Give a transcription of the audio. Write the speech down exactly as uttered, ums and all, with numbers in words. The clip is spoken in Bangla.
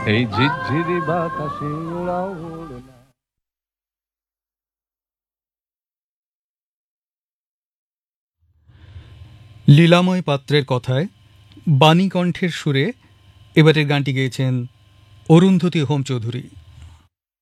এই ঝিরঝিরি বাতাসে ওড়াও ওড়না। লীলাময় পাত্রের কথায় বাণী কণ্ঠের সুরে এবারের গানটি গেয়েছেন অরুন্ধতী হোম চৌধুরী।